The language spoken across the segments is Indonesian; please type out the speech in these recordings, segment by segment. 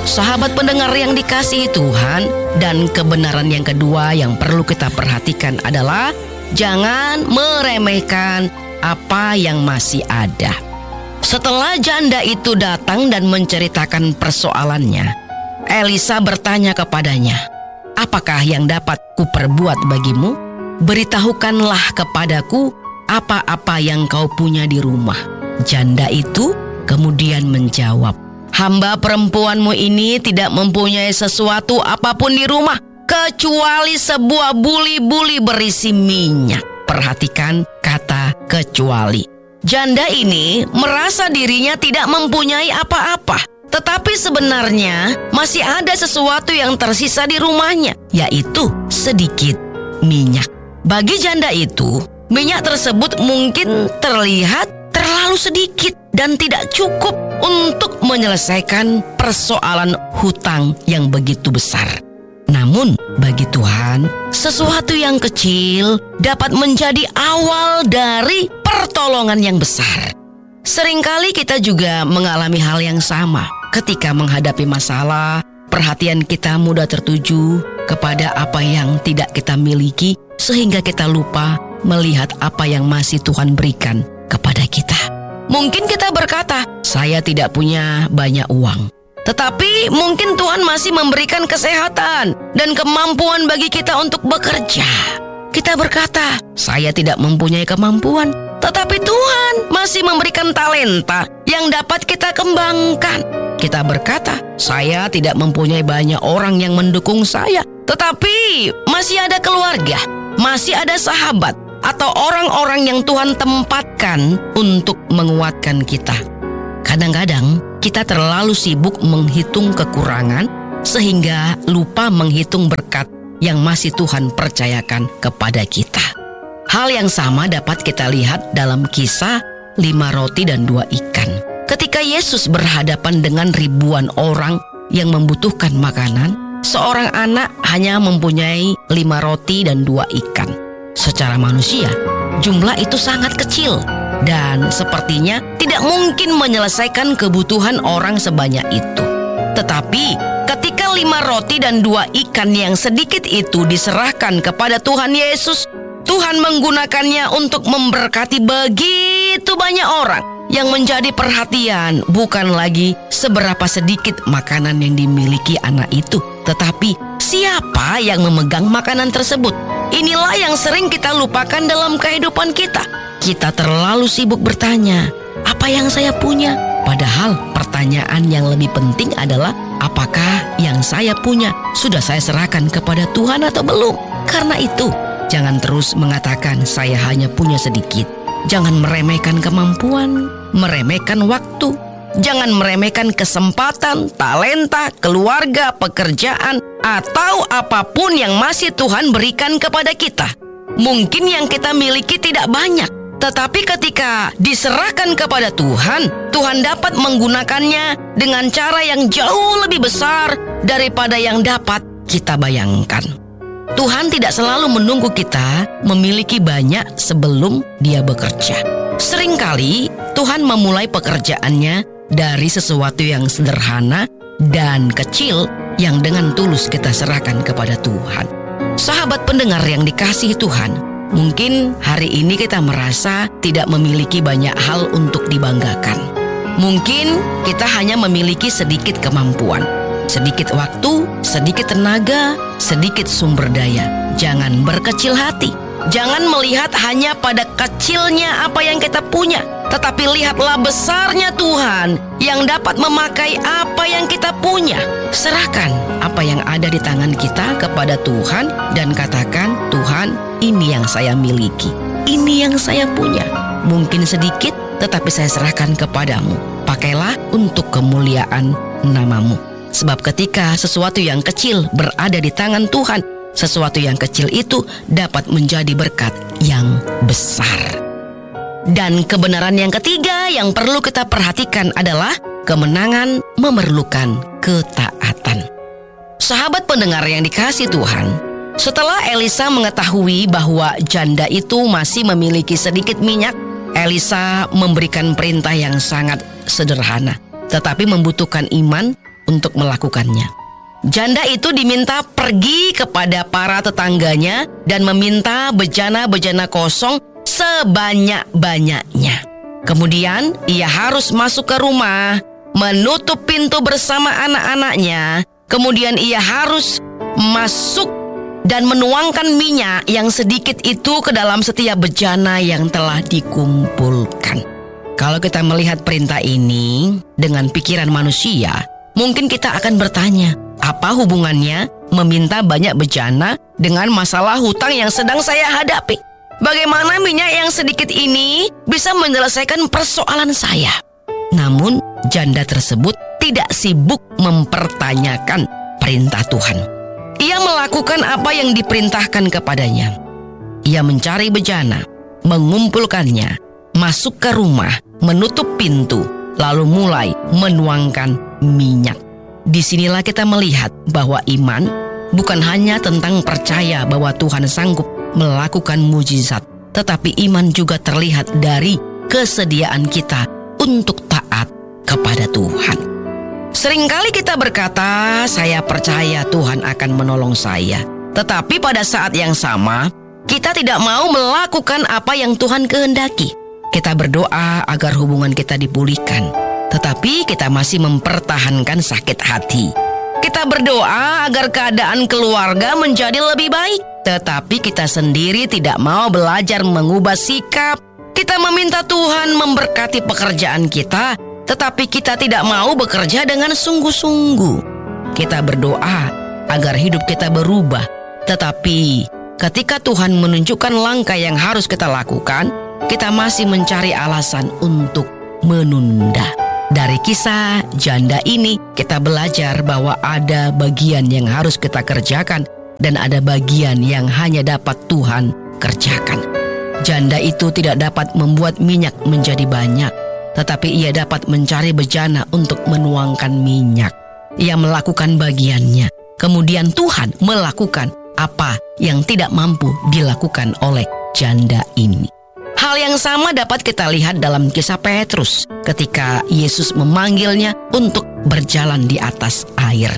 Sahabat pendengar yang dikasihi Tuhan, dan kebenaran yang kedua yang perlu kita perhatikan adalah jangan meremehkan apa yang masih ada. Setelah janda itu datang dan menceritakan persoalannya, Elisa bertanya kepadanya, "Apakah yang dapat kuperbuat bagimu? Beritahukanlah kepadaku apa-apa yang kau punya di rumah." Janda itu kemudian menjawab, "Hamba perempuanmu ini tidak mempunyai sesuatu apapun di rumah kecuali sebuah buli-buli berisi minyak." Perhatikan kata kecuali. Janda ini merasa dirinya tidak mempunyai apa-apa, tetapi sebenarnya masih ada sesuatu yang tersisa di rumahnya, yaitu sedikit minyak. Bagi janda itu, minyak tersebut mungkin terlihat terlalu sedikit dan tidak cukup untuk menyelesaikan persoalan hutang yang begitu besar. Namun bagi Tuhan, sesuatu yang kecil dapat menjadi awal dari pertolongan yang besar. Seringkali kita juga mengalami hal yang sama. Ketika menghadapi masalah, perhatian kita mudah tertuju kepada apa yang tidak kita miliki, sehingga kita lupa melihat apa yang masih Tuhan berikan kepada kita. Mungkin kita berkata, "Saya tidak punya banyak uang." Tetapi mungkin Tuhan masih memberikan kesehatan dan kemampuan bagi kita untuk bekerja. Kita berkata, "Saya tidak mempunyai kemampuan." Tetapi Tuhan masih memberikan talenta yang dapat kita kembangkan. Kita berkata, "Saya tidak mempunyai banyak orang yang mendukung saya." Tetapi masih ada keluarga, masih ada sahabat, atau orang-orang yang Tuhan tempatkan untuk menguatkan kita. Kadang-kadang kita terlalu sibuk menghitung kekurangan sehingga lupa menghitung berkat yang masih Tuhan percayakan kepada kita. Hal yang sama dapat kita lihat dalam kisah 5 roti dan 2 ikan. Ketika Yesus berhadapan dengan ribuan orang yang membutuhkan makanan, seorang anak hanya mempunyai 5 roti dan 2 ikan. Secara manusia, jumlah itu sangat kecil dan sepertinya tidak mungkin menyelesaikan kebutuhan orang sebanyak itu. Tetapi ketika 5 roti dan 2 ikan yang sedikit itu diserahkan kepada Tuhan Yesus, Tuhan menggunakannya untuk memberkati begitu banyak orang. Yang menjadi perhatian bukan lagi seberapa sedikit makanan yang dimiliki anak itu, tetapi siapa yang memegang makanan tersebut. Inilah yang sering kita lupakan dalam kehidupan kita. Kita terlalu sibuk bertanya, "Apa yang saya punya?" Padahal pertanyaan yang lebih penting adalah, apakah yang saya punya sudah saya serahkan kepada Tuhan atau belum? Karena itu, jangan terus mengatakan saya hanya punya sedikit. Jangan meremehkan kemampuan, meremehkan waktu. Jangan meremehkan kesempatan, talenta, keluarga, pekerjaan, atau apapun yang masih Tuhan berikan kepada kita. Mungkin yang kita miliki tidak banyak, tetapi ketika diserahkan kepada Tuhan, Tuhan dapat menggunakannya dengan cara yang jauh lebih besar daripada yang dapat kita bayangkan. Tuhan tidak selalu menunggu kita memiliki banyak sebelum Dia bekerja. Seringkali Tuhan memulai pekerjaannya dari sesuatu yang sederhana dan kecil yang dengan tulus kita serahkan kepada Tuhan. Sahabat pendengar yang dikasihi Tuhan, mungkin hari ini kita merasa tidak memiliki banyak hal untuk dibanggakan. Mungkin kita hanya memiliki sedikit kemampuan, sedikit waktu, sedikit tenaga, sedikit sumber daya. Jangan berkecil hati. Jangan melihat hanya pada kecilnya apa yang kita punya, tetapi lihatlah besarnya Tuhan yang dapat memakai apa yang kita punya. Serahkan apa yang ada di tangan kita kepada Tuhan dan katakan, "Tuhan, ini yang saya miliki, ini yang saya punya. Mungkin sedikit, tetapi saya serahkan kepadamu. Pakailah untuk kemuliaan nama-Mu." Sebab ketika sesuatu yang kecil berada di tangan Tuhan, sesuatu yang kecil itu dapat menjadi berkat yang besar. Dan kebenaran yang ketiga yang perlu kita perhatikan adalah kemenangan memerlukan ketaatan. Sahabat pendengar yang dikasihi Tuhan, setelah Elisa mengetahui bahwa janda itu masih memiliki sedikit minyak, Elisa memberikan perintah yang sangat sederhana, tetapi membutuhkan iman untuk melakukannya. Janda itu diminta pergi kepada para tetangganya dan meminta bejana-bejana kosong sebanyak-banyaknya. Kemudian ia harus masuk ke rumah, menutup pintu bersama anak-anaknya. Kemudian ia harus masuk dan menuangkan minyak yang sedikit itu ke dalam setiap bejana yang telah dikumpulkan. Kalau kita melihat perintah ini dengan pikiran manusia, mungkin kita akan bertanya, apa hubungannya meminta banyak bejana dengan masalah hutang yang sedang saya hadapi? Bagaimana minyak yang sedikit ini bisa menyelesaikan persoalan saya? Namun janda tersebut tidak sibuk mempertanyakan perintah Tuhan. Ia melakukan apa yang diperintahkan kepadanya. Ia mencari bejana, mengumpulkannya, masuk ke rumah, menutup pintu, lalu mulai menuangkan minyak. Disinilah kita melihat bahwa iman bukan hanya tentang percaya bahwa Tuhan sanggup melakukan mujizat, tetapi iman juga terlihat dari kesediaan kita untuk taat kepada Tuhan. Seringkali kita berkata, saya percaya Tuhan akan menolong saya. Tetapi pada saat yang sama, kita tidak mau melakukan apa yang Tuhan kehendaki. Kita berdoa agar hubungan kita dipulihkan, tetapi kita masih mempertahankan sakit hati. Kita berdoa agar keadaan keluarga menjadi lebih baik, tetapi kita sendiri tidak mau belajar mengubah sikap. Kita meminta Tuhan memberkati pekerjaan kita, tetapi kita tidak mau bekerja dengan sungguh-sungguh. Kita berdoa agar hidup kita berubah, tetapi ketika Tuhan menunjukkan langkah yang harus kita lakukan, kita masih mencari alasan untuk menunda. Dari kisah janda ini, kita belajar bahwa ada bagian yang harus kita kerjakan dan ada bagian yang hanya dapat Tuhan kerjakan. Janda itu tidak dapat membuat minyak menjadi banyak, tetapi ia dapat mencari bejana untuk menuangkan minyak. Ia melakukan bagiannya, kemudian Tuhan melakukan apa yang tidak mampu dilakukan oleh janda ini. Hal yang sama dapat kita lihat dalam kisah Petrus ketika Yesus memanggilnya untuk berjalan di atas air.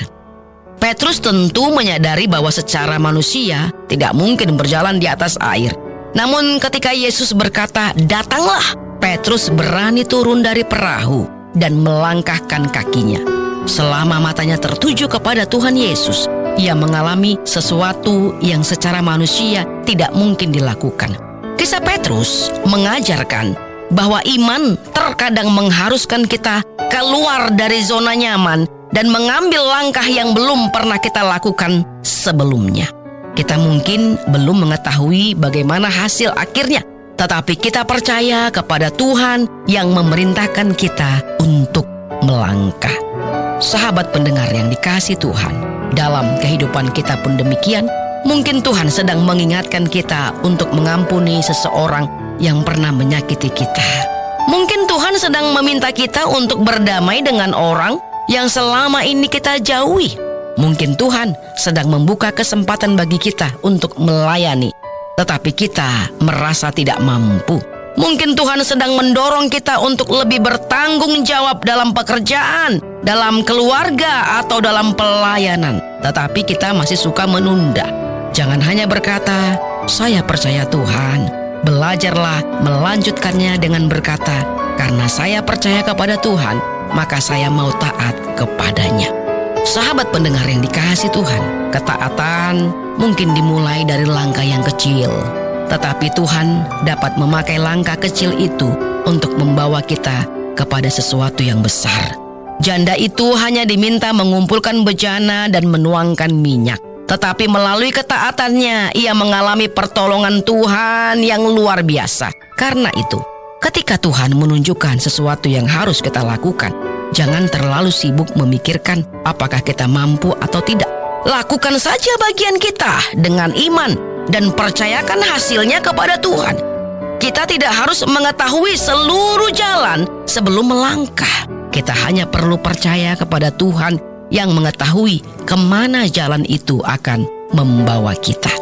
Petrus tentu menyadari bahwa secara manusia tidak mungkin berjalan di atas air. Namun ketika Yesus berkata, "Datanglah," Petrus berani turun dari perahu dan melangkahkan kakinya. Selama matanya tertuju kepada Tuhan Yesus, ia mengalami sesuatu yang secara manusia tidak mungkin dilakukan. Kisah Petrus mengajarkan bahwa iman terkadang mengharuskan kita keluar dari zona nyaman dan mengambil langkah yang belum pernah kita lakukan sebelumnya. Kita mungkin belum mengetahui bagaimana hasil akhirnya, tetapi kita percaya kepada Tuhan yang memerintahkan kita untuk melangkah. Sahabat pendengar yang dikasihi Tuhan, dalam kehidupan kita pun demikian. Mungkin Tuhan sedang mengingatkan kita untuk mengampuni seseorang yang pernah menyakiti kita. Mungkin Tuhan sedang meminta kita untuk berdamai dengan orang yang selama ini kita jauhi. Mungkin Tuhan sedang membuka kesempatan bagi kita untuk melayani, tetapi kita merasa tidak mampu. Mungkin Tuhan sedang mendorong kita untuk lebih bertanggung jawab dalam pekerjaan, dalam keluarga, atau dalam pelayanan, tetapi kita masih suka menunda. Jangan hanya berkata, "Saya percaya Tuhan." Belajarlah melanjutkannya dengan berkata, "Karena saya percaya kepada Tuhan, maka saya mau taat kepadanya." Sahabat pendengar yang dikasihi Tuhan, ketaatan mungkin dimulai dari langkah yang kecil, tetapi Tuhan dapat memakai langkah kecil itu untuk membawa kita kepada sesuatu yang besar. Janda itu hanya diminta mengumpulkan bejana dan menuangkan minyak. Tetapi melalui ketaatannya, ia mengalami pertolongan Tuhan yang luar biasa. Karena itu, ketika Tuhan menunjukkan sesuatu yang harus kita lakukan, jangan terlalu sibuk memikirkan apakah kita mampu atau tidak. Lakukan saja bagian kita dengan iman dan percayakan hasilnya kepada Tuhan. Kita tidak harus mengetahui seluruh jalan sebelum melangkah. Kita hanya perlu percaya kepada Tuhan yang mengetahui kemana jalan itu akan membawa kita.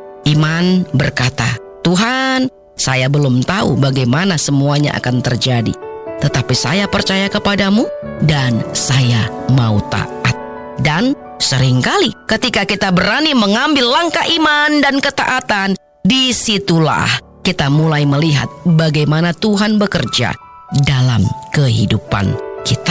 Iman berkata, "Tuhan, saya belum tahu bagaimana semuanya akan terjadi, tetapi saya percaya kepadamu dan saya mau taat." Dan seringkali ketika kita berani mengambil langkah iman dan ketaatan, disitulah kita mulai melihat bagaimana Tuhan bekerja dalam kehidupan kita.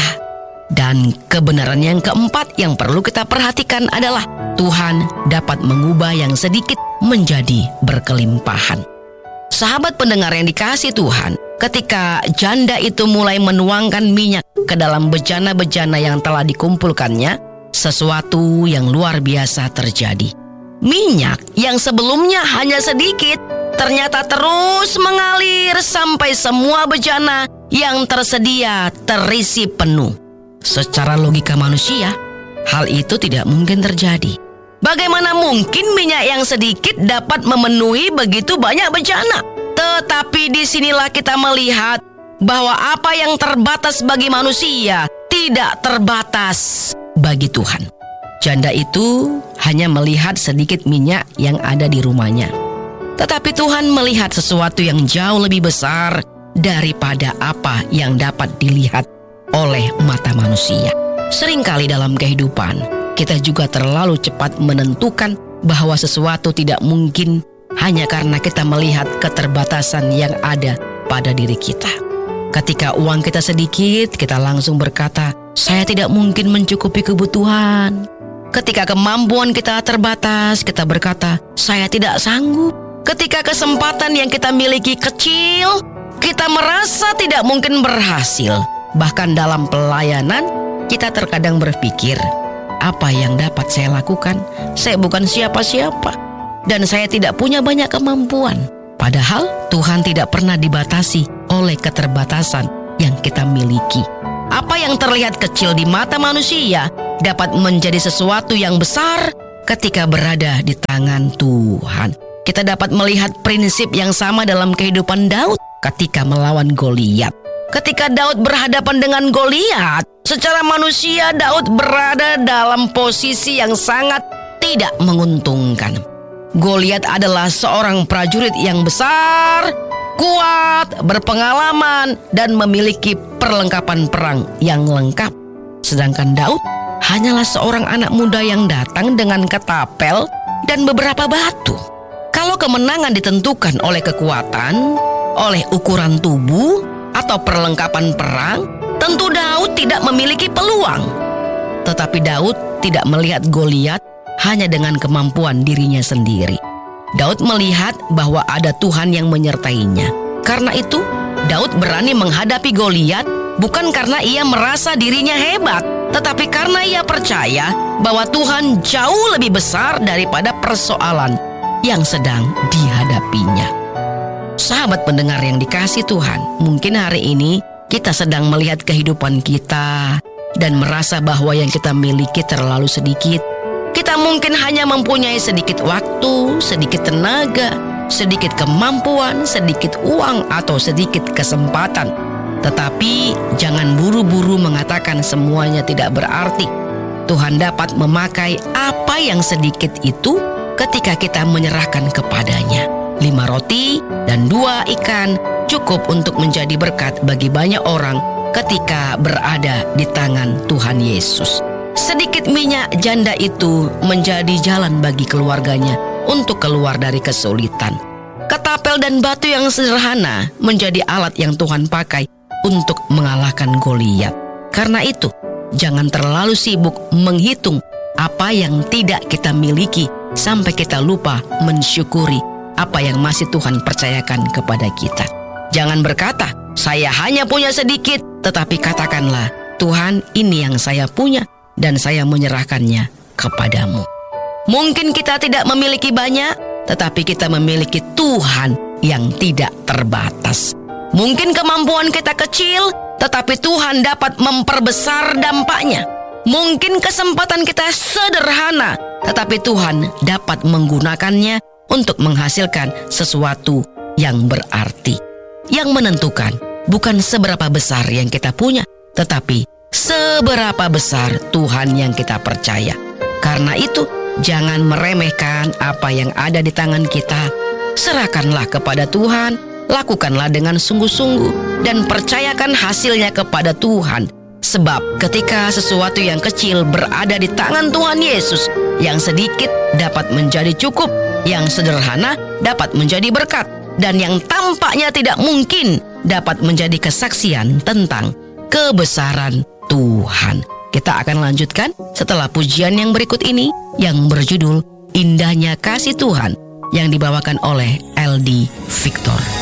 Dan kebenaran yang keempat yang perlu kita perhatikan adalah Tuhan dapat mengubah yang sedikit menjadi berkelimpahan. Sahabat pendengar yang dikasihi Tuhan, ketika janda itu mulai menuangkan minyak ke dalam bejana-bejana yang telah dikumpulkannya, sesuatu yang luar biasa terjadi. Minyak yang sebelumnya hanya sedikit, ternyata terus mengalir sampai semua bejana yang tersedia terisi penuh. Secara logika manusia, hal itu tidak mungkin terjadi. Bagaimana mungkin minyak yang sedikit dapat memenuhi begitu banyak bejana? Tetapi disinilah kita melihat bahwa apa yang terbatas bagi manusia tidak terbatas bagi Tuhan. Janda itu hanya melihat sedikit minyak yang ada di rumahnya. Tetapi Tuhan melihat sesuatu yang jauh lebih besar daripada apa yang dapat dilihat oleh mata manusia. Seringkali dalam kehidupan, kita juga terlalu cepat menentukan bahwa sesuatu tidak mungkin hanya karena kita melihat keterbatasan yang ada pada diri kita. Ketika uang kita sedikit, kita langsung berkata, saya tidak mungkin mencukupi kebutuhan. Ketika kemampuan kita terbatas, kita berkata, saya tidak sanggup. Ketika kesempatan yang kita miliki kecil, kita merasa tidak mungkin berhasil. Bahkan dalam pelayanan, kita terkadang berpikir, apa yang dapat saya lakukan? Saya bukan siapa-siapa, dan saya tidak punya banyak kemampuan. Padahal Tuhan tidak pernah dibatasi oleh keterbatasan yang kita miliki. Apa yang terlihat kecil di mata manusia dapat menjadi sesuatu yang besar ketika berada di tangan Tuhan. Kita dapat melihat prinsip yang sama dalam kehidupan Daud ketika melawan Goliat. Ketika Daud berhadapan dengan Goliat, secara manusia Daud berada dalam posisi yang sangat tidak menguntungkan. Goliat adalah seorang prajurit yang besar, kuat, berpengalaman, dan memiliki perlengkapan perang yang lengkap. Sedangkan Daud hanyalah seorang anak muda yang datang dengan ketapel dan beberapa batu. Kalau kemenangan ditentukan oleh kekuatan, oleh ukuran tubuh, atau perlengkapan perang, tentu Daud tidak memiliki peluang. Tetapi Daud tidak melihat Goliat hanya dengan kemampuan dirinya sendiri. Daud melihat bahwa ada Tuhan yang menyertainya. Karena itu, Daud berani menghadapi Goliat bukan karena ia merasa dirinya hebat, tetapi karena ia percaya bahwa Tuhan jauh lebih besar daripada persoalan yang sedang dihadapinya. Sahabat pendengar yang dikasihi Tuhan, mungkin hari ini kita sedang melihat kehidupan kita dan merasa bahwa yang kita miliki terlalu sedikit. Kita mungkin hanya mempunyai sedikit waktu, sedikit tenaga, sedikit kemampuan, sedikit uang, atau sedikit kesempatan. Tetapi jangan buru-buru mengatakan semuanya tidak berarti. Tuhan dapat memakai apa yang sedikit itu ketika kita menyerahkan kepadanya. 5 roti dan 2 ikan cukup untuk menjadi berkat bagi banyak orang ketika berada di tangan Tuhan Yesus. Sedikit minyak janda itu menjadi jalan bagi keluarganya untuk keluar dari kesulitan. Ketapel dan batu yang sederhana menjadi alat yang Tuhan pakai untuk mengalahkan Goliat. Karena itu, jangan terlalu sibuk menghitung apa yang tidak kita miliki sampai kita lupa mensyukuri apa yang masih Tuhan percayakan kepada kita. Jangan berkata, saya hanya punya sedikit, tetapi katakanlah, Tuhan, ini yang saya punya dan saya menyerahkannya kepadamu. Mungkin kita tidak memiliki banyak, tetapi kita memiliki Tuhan yang tidak terbatas. Mungkin kemampuan kita kecil, tetapi Tuhan dapat memperbesar dampaknya. Mungkin kesempatan kita sederhana, tetapi Tuhan dapat menggunakannya untuk menghasilkan sesuatu yang berarti. Yang menentukan bukan seberapa besar yang kita punya, tetapi seberapa besar Tuhan yang kita percaya. Karena itu, jangan meremehkan apa yang ada di tangan kita. Serahkanlah kepada Tuhan, lakukanlah dengan sungguh-sungguh, dan percayakan hasilnya kepada Tuhan. Sebab ketika sesuatu yang kecil berada di tangan Tuhan Yesus, yang sedikit dapat menjadi cukup, yang sederhana dapat menjadi berkat, dan yang tampaknya tidak mungkin dapat menjadi kesaksian tentang kebesaran Tuhan. Kita akan lanjutkan setelah pujian yang berikut ini yang berjudul Indahnya Kasih Tuhan, yang dibawakan oleh LD Victor.